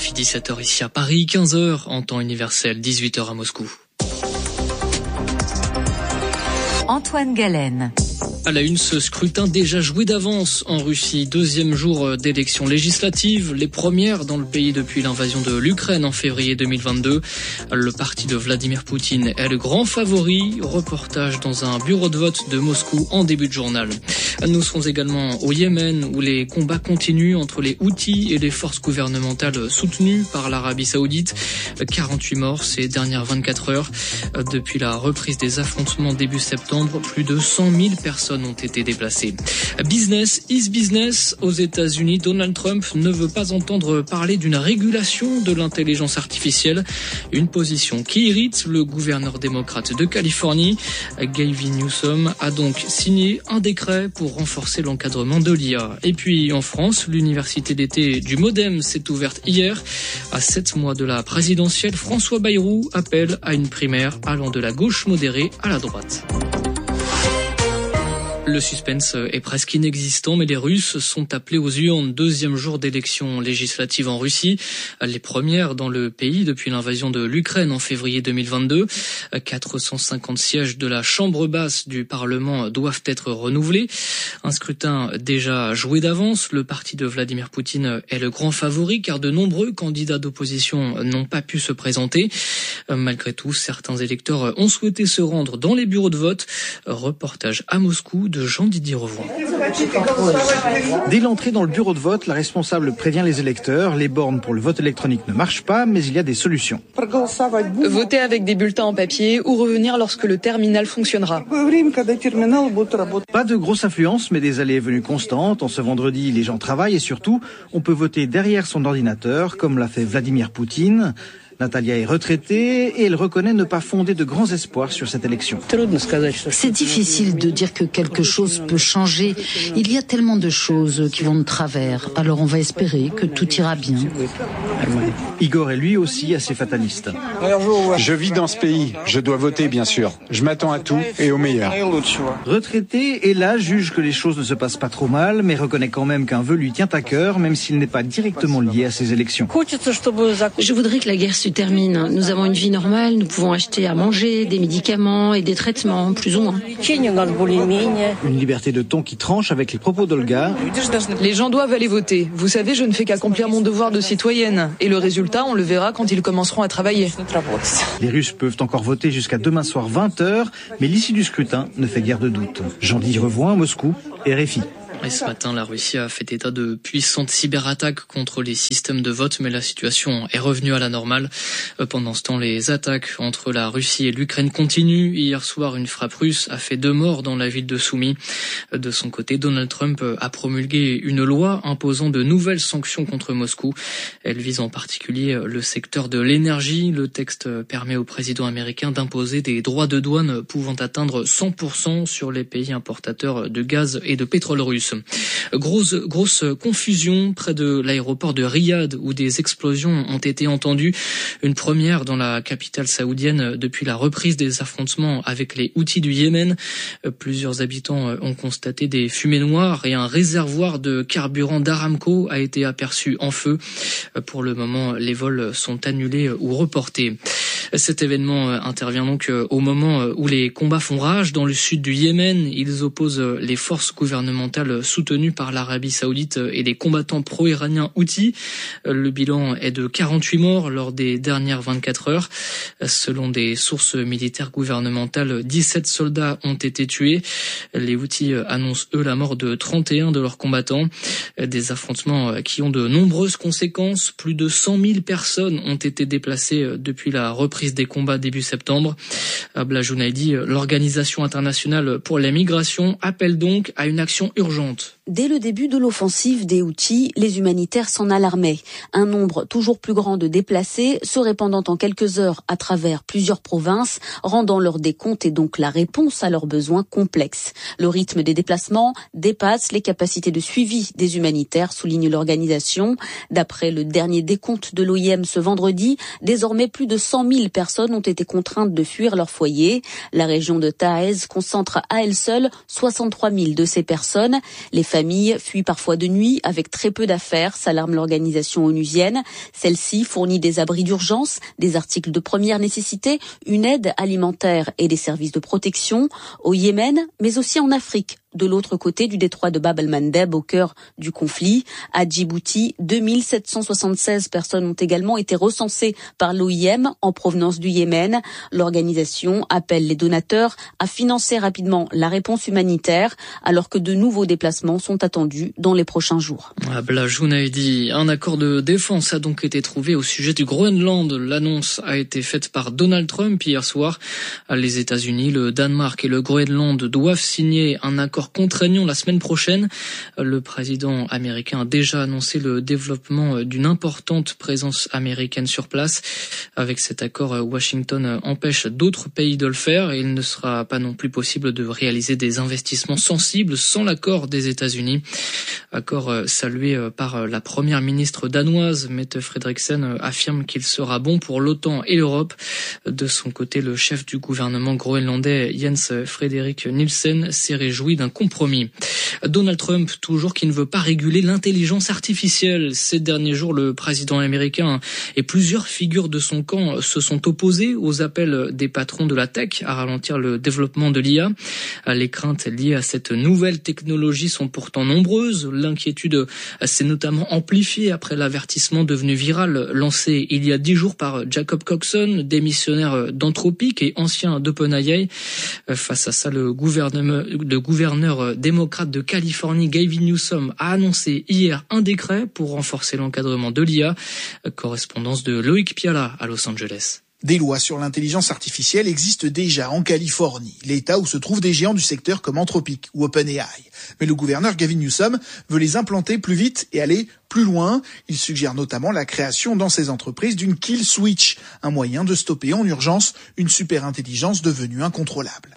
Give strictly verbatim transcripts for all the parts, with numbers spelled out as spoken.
R F I dix-sept heures ici à Paris, quinze heures en temps universel, dix-huit heures à Moscou. Antoine Galen. À la une, ce scrutin déjà joué d'avance en Russie. Deuxième jour d'élections législatives, les premières dans le pays depuis l'invasion de l'Ukraine en février deux mille vingt-deux. Le parti de Vladimir Poutine est le grand favori. Reportage dans un bureau de vote de Moscou en début de journal. Nous serons également au Yémen où les combats continuent entre les Houthis et les forces gouvernementales soutenues par l'Arabie Saoudite. quarante-huit morts ces dernières vingt-quatre heures. Depuis la reprise des affrontements début septembre, plus de cent mille personnes ont été déplacés. Business is business. Aux États-Unis, Donald Trump ne veut pas entendre parler d'une régulation de l'intelligence artificielle. Une position qui irrite le gouverneur démocrate de Californie. Gavin Newsom a donc signé un décret pour renforcer l'encadrement de l'I A. Et puis en France, l'université d'été du Modem s'est ouverte hier. À sept mois de la présidentielle, François Bayrou appelle à une primaire allant de la gauche modérée à la droite. Le suspense est presque inexistant, mais les Russes sont appelés aux urnes. Deuxième jour d'élections législatives en Russie, les premières dans le pays depuis l'invasion de l'Ukraine en février deux mille vingt-deux. quatre cent cinquante sièges de la Chambre basse du Parlement doivent être renouvelés. Un scrutin déjà joué d'avance. Le parti de Vladimir Poutine est le grand favori car de nombreux candidats d'opposition n'ont pas pu se présenter. Malgré tout, certains électeurs ont souhaité se rendre dans les bureaux de vote. Reportage à Moscou de Jean-Didier Revoin. Dès l'entrée dans le bureau de vote, la responsable prévient les électeurs. Les bornes pour le vote électronique ne marchent pas, mais il y a des solutions. Voter avec des bulletins en papier ou revenir lorsque le terminal fonctionnera. Pas de grosse influence, mais des allées et venues constantes. En ce vendredi, les gens travaillent et surtout, on peut voter derrière son ordinateur, comme l'a fait Vladimir Poutine. Natalia est retraitée et elle reconnaît ne pas fonder de grands espoirs sur cette élection. C'est difficile de dire que quelque chose peut changer. Il y a tellement de choses qui vont de travers. Alors on va espérer que tout ira bien. Igor est lui aussi assez fataliste. Je vis dans ce pays. Je dois voter, bien sûr. Je m'attends à tout et au meilleur. Retraité, et là, juge que les choses ne se passent pas trop mal, mais reconnaît quand même qu'un vœu lui tient à cœur, même s'il n'est pas directement lié à ces élections. Je voudrais que la guerre se termine. Nous avons une vie normale, nous pouvons acheter à manger, des médicaments et des traitements, plus ou moins. Une liberté de ton qui tranche avec les propos d'Olga. Les gens doivent aller voter. Vous savez, je ne fais qu'accomplir mon devoir de citoyenne. Et le résultat, on le verra quand ils commenceront à travailler. Les Russes peuvent encore voter jusqu'à demain soir vingt heures, mais l'issue du scrutin ne fait guère de doute. Jean-Didier Revoin, Moscou, R F I. Et ce matin, la Russie a fait état de puissantes cyberattaques contre les systèmes de vote, mais la situation est revenue à la normale. Pendant ce temps, les attaques entre la Russie et l'Ukraine continuent. Hier soir, une frappe russe a fait deux morts dans la ville de Soumy. De son côté, Donald Trump a promulgué une loi imposant de nouvelles sanctions contre Moscou. Elle vise en particulier le secteur de l'énergie. Le texte permet au président américain d'imposer des droits de douane pouvant atteindre cent pour cent sur les pays importateurs de gaz et de pétrole russe. Grosse, grosse confusion près de l'aéroport de Riyad où des explosions ont été entendues. Une première dans la capitale saoudienne depuis la reprise des affrontements avec les Houthis du Yémen. Plusieurs habitants ont constaté des fumées noires et un réservoir de carburant d'Aramco a été aperçu en feu. Pour le moment, les vols sont annulés ou reportés. Cet événement intervient donc au moment où les combats font rage dans le sud du Yémen. Ils opposent les forces gouvernementales soutenues par l'Arabie Saoudite et les combattants pro-iraniens Houthis. Le bilan est de quarante-huit morts lors des dernières vingt-quatre heures. Selon des sources militaires gouvernementales, dix-sept soldats ont été tués. Les Houthis annoncent eux la mort de trente et un de leurs combattants. Des affrontements qui ont de nombreuses conséquences. Plus de cent mille personnes ont été déplacées depuis la reprise des combats début septembre. Abla Jounaidi, l'Organisation internationale pour la migration, appelle donc à une action urgente. Dès le début de l'offensive des Houthis, les humanitaires s'en alarmaient. Un nombre toujours plus grand de déplacés se répandant en quelques heures à travers plusieurs provinces, rendant leur décompte et donc la réponse à leurs besoins complexes. Le rythme des déplacements dépasse les capacités de suivi des humanitaires, souligne l'organisation. D'après le dernier décompte de l'O I M ce vendredi, désormais plus de cent mille mille personnes ont été contraintes de fuir leur foyer. La région de Taez concentre à elle seule soixante-trois mille de ces personnes. Les familles fuient parfois de nuit avec très peu d'affaires, s'alarme l'organisation onusienne. Celle-ci fournit des abris d'urgence, des articles de première nécessité, une aide alimentaire et des services de protection au Yémen, mais aussi en Afrique, de l'autre côté du détroit de Bab el-Mandeb, au cœur du conflit. À Djibouti, deux mille sept cent soixante-seize personnes ont également été recensées par l'O I M en provenance du Yémen. L'organisation appelle les donateurs à financer rapidement la réponse humanitaire, alors que de nouveaux déplacements sont attendus dans les prochains jours. Abla Jounaidi, un accord de défense a donc été trouvé au sujet du Groenland. L'annonce a été faite par Donald Trump hier soir. Les États-Unis, le Danemark et le Groenland doivent signer un accord contraignant la semaine prochaine. Le président américain a déjà annoncé le développement d'une importante présence américaine sur place. Avec cet accord, Washington empêche d'autres pays de le faire et il ne sera pas non plus possible de réaliser des investissements sensibles sans l'accord des États-Unis. Accord salué par la première ministre danoise, Mette Frederiksen, affirme qu'il sera bon pour l'OTAN et l'Europe. De son côté, le chef du gouvernement groenlandais, Jens Frederik Nielsen, s'est réjoui d'un compromis. Donald Trump, toujours, qui ne veut pas réguler l'intelligence artificielle. Ces derniers jours, le président américain et plusieurs figures de son camp se sont opposés aux appels des patrons de la tech à ralentir le développement de l'I A. Les craintes liées à cette nouvelle technologie sont pourtant nombreuses. L'inquiétude s'est notamment amplifiée après l'avertissement devenu viral lancé il y a dix jours par Jacob Coxon, démissionnaire d'Anthropic et ancien d'OpenAI. Face à ça, le gouvernement, le gouverneur démocrate de Californie, Gavin Newsom, a annoncé hier un décret pour renforcer l'encadrement de l'I A. Correspondance de Loïc Piala à Los Angeles. Des lois sur l'intelligence artificielle existent déjà en Californie, l'État où se trouvent des géants du secteur comme Anthropic ou OpenAI. Mais le gouverneur Gavin Newsom veut les implanter plus vite et aller plus loin. Il suggère notamment la création dans ces entreprises d'une kill switch, un moyen de stopper en urgence une superintelligence devenue incontrôlable.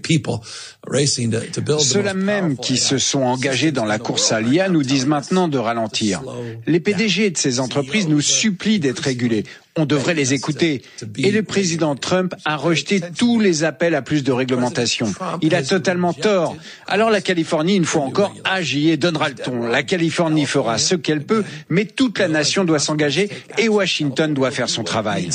Ceux-là même qui se sont engagés dans la course à l'I A nous disent maintenant de ralentir. Les P D G de ces entreprises nous supplient d'être régulés. On devrait les écouter. Et le président Trump a rejeté tous les appels à plus de réglementation. Il a totalement tort. Alors la Californie, une fois encore, agit et donnera le ton. La Californie fera ce qu'elle peut, mais toute la nation doit s'engager et Washington doit faire son travail.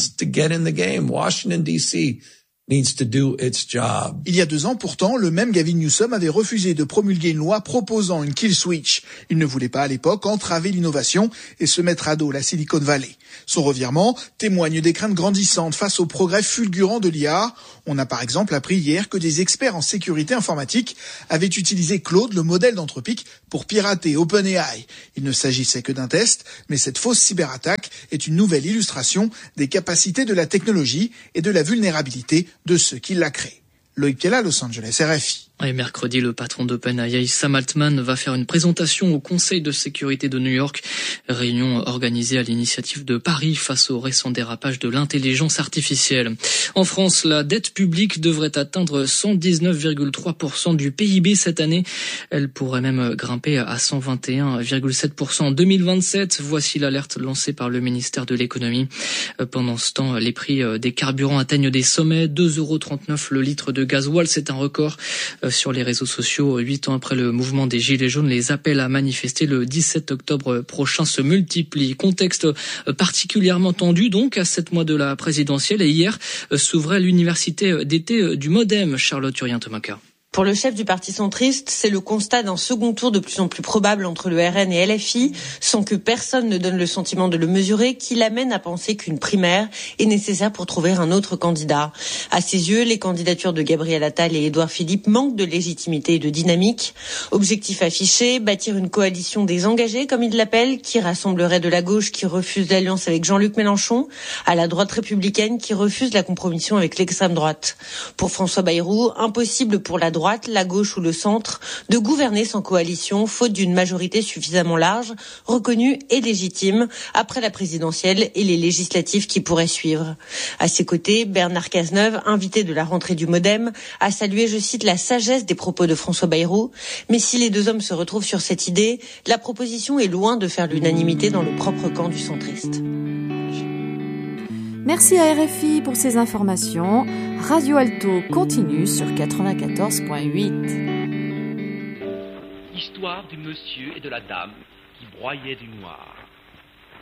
Il y a deux ans, pourtant, le même Gavin Newsom avait refusé de promulguer une loi proposant une kill switch. Il ne voulait pas à l'époque entraver l'innovation et se mettre à dos la Silicon Valley. Son revirement témoigne des craintes grandissantes face au progrès fulgurant de l'I A. On a par exemple appris hier que des experts en sécurité informatique avaient utilisé Claude, le modèle d'Anthropic, pour pirater OpenAI. Il ne s'agissait que d'un test, mais cette fausse cyberattaque est une nouvelle illustration des capacités de la technologie et de la vulnérabilité de ceux qui la créent. Loïc Piala, Los Angeles, R F I. Et mercredi, le patron d'OpenAI, Sam Altman, va faire une présentation au Conseil de sécurité de New York, réunion organisée à l'initiative de Paris face au récent dérapage de l'intelligence artificielle. En France, la dette publique devrait atteindre cent dix-neuf virgule trois pour cent du P I B cette année. Elle pourrait même grimper à cent vingt et un virgule sept pour cent en deux mille vingt-sept. Voici l'alerte lancée par le ministère de l'économie. Pendant ce temps, les prix des carburants atteignent des sommets. deux euros trente-neuf le litre de gasoil, c'est un record. Sur les réseaux sociaux, huit ans après le mouvement des Gilets jaunes, les appels à manifester le dix-sept octobre prochain se multiplient. Contexte particulièrement tendu donc à sept mois de la présidentielle et hier s'ouvrait l'université d'été du Modem. Charlotte Urien-Tomaka. Pour le chef du parti centriste, c'est le constat d'un second tour de plus en plus probable entre le R N et L F I, sans que personne ne donne le sentiment de le mesurer, qui l'amène à penser qu'une primaire est nécessaire pour trouver un autre candidat. À ses yeux, les candidatures de Gabriel Attal et Édouard Philippe manquent de légitimité et de dynamique. Objectif affiché, bâtir une coalition des engagés, comme il l'appelle, qui rassemblerait de la gauche qui refuse l'alliance avec Jean-Luc Mélenchon, à la droite républicaine qui refuse la compromission avec l'extrême droite. Pour François Bayrou, impossible pour la droite, la gauche ou le centre, de gouverner sans coalition, faute d'une majorité suffisamment large, reconnue et légitime, après la présidentielle et les législatives qui pourraient suivre. À ses côtés, Bernard Cazeneuve, invité de la rentrée du Modem, a salué, je cite, la sagesse des propos de François Bayrou. Mais si les deux hommes se retrouvent sur cette idée, la proposition est loin de faire l'unanimité dans le propre camp du centriste. Merci à R F I pour ces informations. Radio Alto continue sur quatre-vingt-quatorze virgule huit. Histoire du monsieur et de la dame qui broyaient du noir.